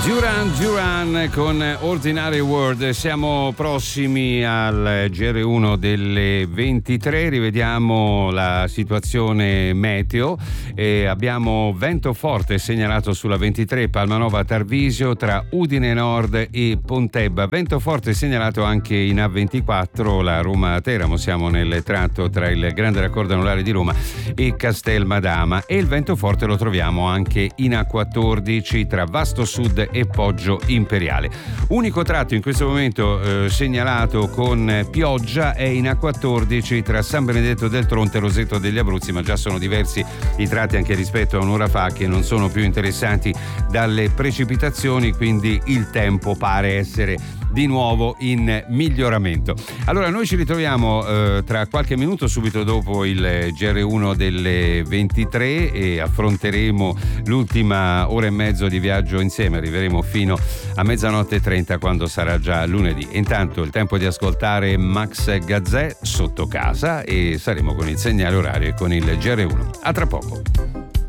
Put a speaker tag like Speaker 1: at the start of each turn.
Speaker 1: Duran con Ordinary World. Siamo prossimi al GR1 delle 23, rivediamo la situazione meteo. Abbiamo vento forte segnalato sulla 23 Palmanova Tarvisio tra Udine Nord e Pontebba, vento forte segnalato anche in A24 la Roma-Teramo, siamo nel tratto tra il Grande Raccordo Anulare di Roma e Castelmadama, e il vento forte lo troviamo anche in A14 tra Vasto Sud e Poggio Imperiale. Unico tratto in questo momento segnalato con pioggia è in A14 tra San Benedetto del Tronto e Roseto degli Abruzzi, ma già sono diversi i tratti anche rispetto a un'ora fa che non sono più interessanti dalle precipitazioni, quindi il tempo pare essere di nuovo in miglioramento. Allora noi ci ritroviamo tra qualche minuto subito dopo il GR1 delle 23 e affronteremo l'ultima ora e mezzo di viaggio insieme, arriveremo fino a 00:30 quando sarà già lunedì. Intanto il tempo di ascoltare Max Gazzè sotto casa e saremo con il segnale orario e con il GR1. A tra poco.